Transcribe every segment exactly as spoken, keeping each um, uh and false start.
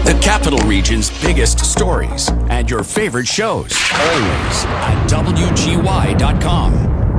The Capital Region's biggest stories and your favorite shows, always at W G Y dot com.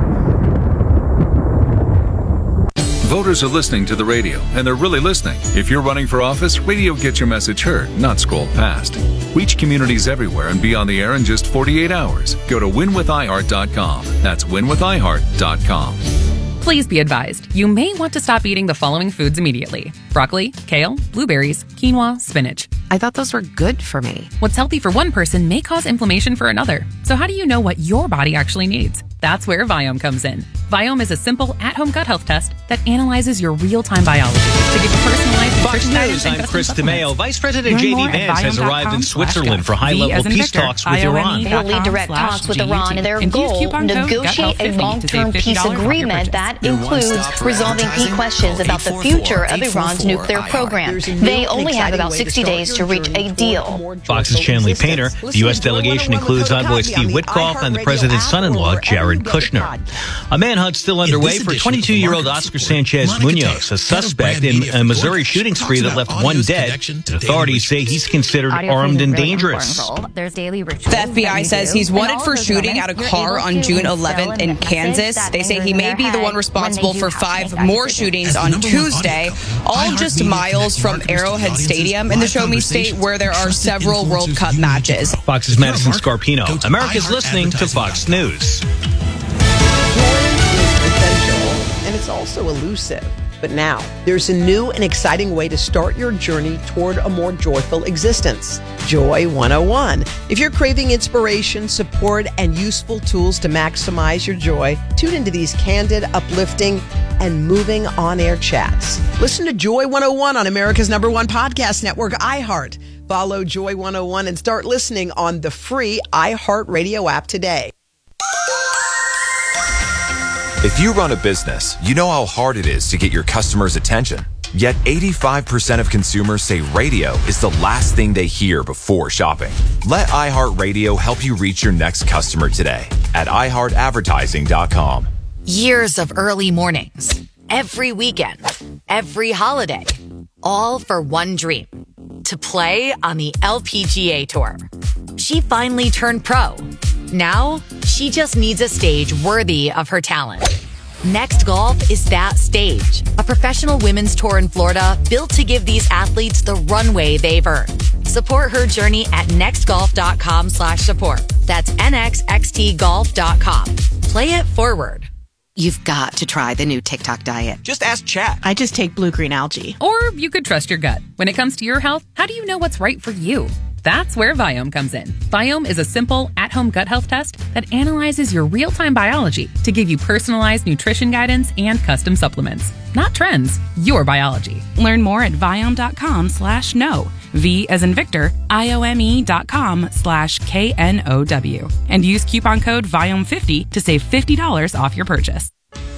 Voters are listening to the radio, and they're really listening. If you're running for office, radio gets your message heard, not scrolled past. Reach communities everywhere and be on the air in just forty-eight hours. Go to win with i heart dot com. That's win with i heart dot com. Please be advised, you may want to stop eating the following foods immediately: broccoli, kale, blueberries, quinoa, spinach. I thought those were good for me. What's healthy for one person may cause inflammation for another. So how do you know what your body actually needs? That's where Viome comes in. Viome is a simple at-home gut health test that analyzes your real-time biology to give you personalized Fox nutrition guidance News, and I'm custom Chris supplements. DeMeo. Vice President Learn J D more at Vance has viome dot arrived com in slash Switzerland gut. for high-level V as in peace Victor, talks with I O M E Iran. dot They will lead com direct slash talks with G E T. Iran and their And use goal, coupon code negotiate gut health a fifty long-term to save peace fifty dollars off your agreement purchase. that Your includes one-stop resolving key advertising? questions Call about the future of Iran's nuclear program. They only have about sixty days to reach a deal. Fox's Chanley Painter. The U S delegation includes envoy Steve Witkoff and the president's son-in-law, Jared Kushner. A manhunt's still underway for twenty-two-year-old Oscar Sanchez Munoz, a suspect in a Missouri shooting spree that left one dead. And authorities say he's considered armed and dangerous. The F B I says he's wanted for shooting at a car on June eleventh in Kansas. They say he may be the one responsible for five more shootings on Tuesday, all just miles from Arrowhead Stadium in the Show Me State, where there are several World Cup matches. Fox's Madison Scarpino. America's listening to Fox News. Essential, and it's also elusive. But now, there's a new and exciting way to start your journey toward a more joyful existence. Joy one oh one. If you're craving inspiration, support, and useful tools to maximize your joy, tune into these candid, uplifting, and moving on-air chats. Listen to Joy one oh one on America's number one podcast network, iHeart. Follow Joy one oh one and start listening on the free iHeartRadio app today. If you run a business, you know how hard it is to get your customers' attention. Yet eighty-five percent of consumers say radio is the last thing they hear before shopping. Let iHeartRadio help you reach your next customer today at i heart advertising dot com. Years of early mornings, every weekend, every holiday, all for one dream: to play on the L P G A Tour. She finally turned pro. Now, she just needs a stage worthy of her talent. Next Golf is that stage. A professional women's tour in Florida built to give these athletes the runway they've earned. Support her journey at nextgolf.com slash support. That's N X X T golf dot com. Play it forward. You've got to try the new TikTok diet. Just ask chat. I just take blue green algae. Or you could trust your gut. When it comes to your health, how do you know what's right for you? That's where Viome comes in. Viome is a simple, at-home gut health test that analyzes your real-time biology to give you personalized nutrition guidance and custom supplements. Not trends, your biology. Learn more at viome dot com slash no. V as in Victor, I O M E dot com slash K N O W. And use coupon code Viome fifty to save fifty dollars off your purchase.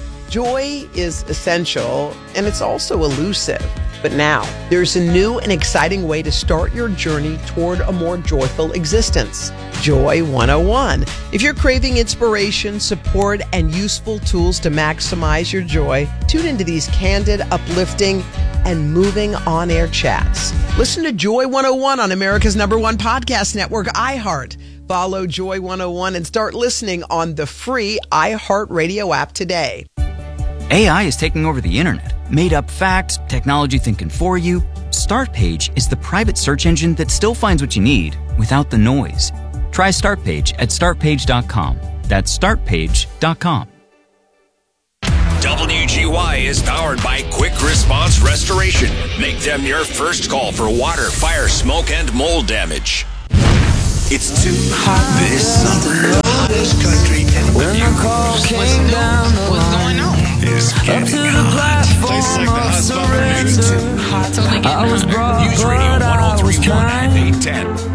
Joy is essential, and it's also elusive. But now, there's a new and exciting way to start your journey toward a more joyful existence. Joy one oh one. If you're craving inspiration, support, and useful tools to maximize your joy, tune into these candid, uplifting, and moving on-air chats. Listen to Joy one oh one on America's number one podcast network, iHeart. Follow Joy one oh one and start listening on the free iHeartRadio app today. A I is taking over the internet. Made up facts, technology thinking for you. Startpage is the private search engine that still finds what you need without the noise. Try Startpage at start page dot com. That's start page dot com. W G Y is powered by Quick Response Restoration. Make them your first call for water, fire, smoke, and mold damage. It's too hot this summer. Hottest country and when the call came down the what's going on? It's getting hot. Places like the hot spot for news. Too hot. I was brought, News Radio one oh three point one, eight ten.